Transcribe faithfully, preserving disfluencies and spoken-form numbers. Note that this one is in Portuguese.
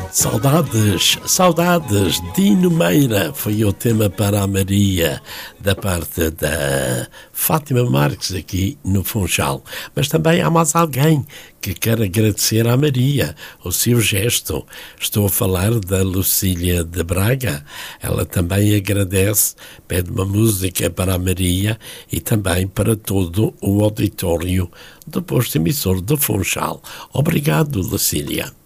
Saudades, saudades, Dino Meira foi o tema para a Maria, da parte da Fátima Marques aqui no Funchal. Mas também há mais alguém que quer agradecer à Maria o seu gesto. Estou a falar da Lucília de Braga. Ela também agradece, pede uma música para a Maria e também para todo o auditório do posto emissor do Funchal. Obrigado, Lucília.